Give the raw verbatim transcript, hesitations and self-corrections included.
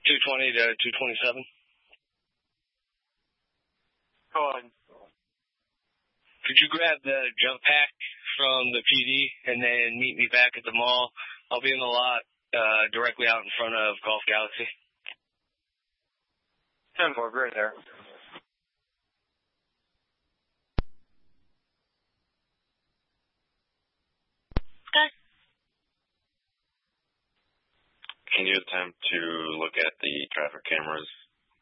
two twenty to two twenty-seven. Go on. Could you grab the jump pack from the P D and then meet me back at the mall? I'll be in the lot uh, directly out in front of Golf Galaxy. ten four, right there. Okay. Can you attempt to look at the traffic cameras